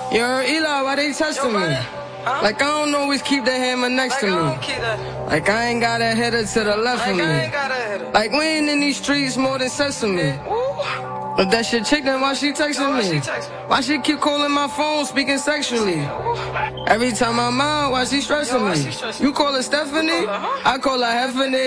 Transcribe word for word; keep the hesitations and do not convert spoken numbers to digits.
Yo, Eli, why they testing me? Huh? Like, I don't always keep the hammer next like, to me. I don't keep that. Like, I ain't got a header to the left like, of me. I ain't got a header. Like, we ain't in these streets more than sesame. Ooh. But that shit chick, then why she texting Yo, why me? she text me? Why she keep calling my phone, speaking sexually? Ooh. Every time I'm out, why she stressing Yo, why me? she stressing You call her Stephanie? You call her, huh? I call her Heffany.